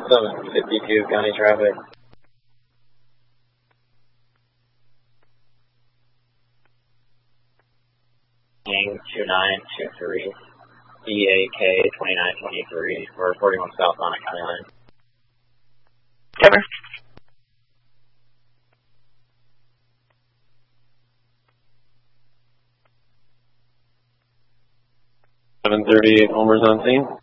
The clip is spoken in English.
752 county traffic. King 2923, EAK 2923. We're reporting on South Bonnet County line. Cover. 738 Homer's on scene.